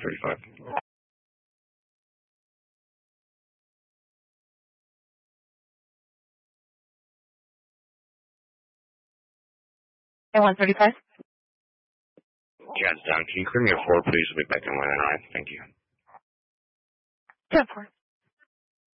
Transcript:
135. And 135? Yeah, it's down. Can you clear me a 4, please? We'll be back in line. All right. Thank you. 10-4.